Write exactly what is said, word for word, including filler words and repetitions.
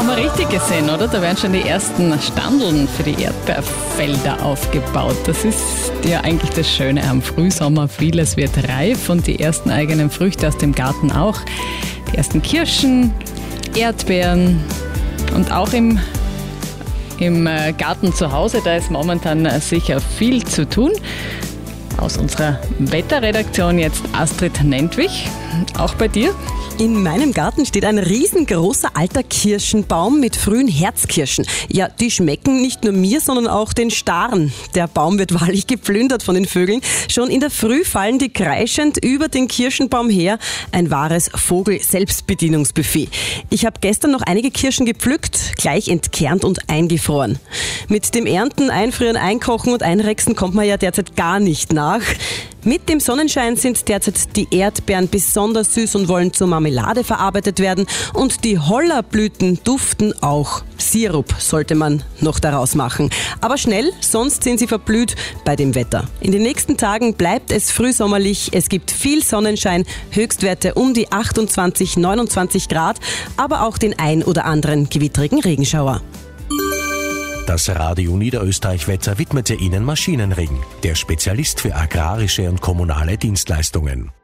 haben wir richtig gesehen, oder? Da werden schon die ersten Standeln für die Erdbeerfelder aufgebaut. Das ist ja eigentlich das Schöne am Frühsommer. Vieles wird reif und die ersten eigenen Früchte aus dem Garten auch. Die ersten Kirschen, Erdbeeren und auch im, im Garten zu Hause, da ist momentan sicher viel zu tun. Aus unserer Wetterredaktion jetzt Astrid Nentwich. Auch bei dir? In meinem Garten steht ein riesengroßer alter Kirschenbaum mit frühen Herzkirschen. Ja, die schmecken nicht nur mir, sondern auch den Staren. Der Baum wird wahrlich geplündert von den Vögeln. Schon in der Früh fallen die kreischend über den Kirschenbaum her. Ein wahres Vogel-Selbstbedienungsbuffet. Ich habe gestern noch einige Kirschen gepflückt, gleich entkernt und eingefroren. Mit dem Ernten, Einfrieren, Einkochen und Einrechsen kommt man ja derzeit gar nicht nach. Mit dem Sonnenschein sind derzeit die Erdbeeren besonders süß und wollen zur Marmelade verarbeitet werden. Und die Hollerblüten duften auch. Sirup sollte man noch daraus machen. Aber schnell, sonst sind sie verblüht bei dem Wetter. In den nächsten Tagen bleibt es frühsommerlich. Es gibt viel Sonnenschein, Höchstwerte um die achtundzwanzig, neunundzwanzig Grad, aber auch den ein oder anderen gewittrigen Regenschauer. Das Radio Niederösterreich-Wetter widmete Ihnen Maschinenring, der Spezialist für agrarische und kommunale Dienstleistungen.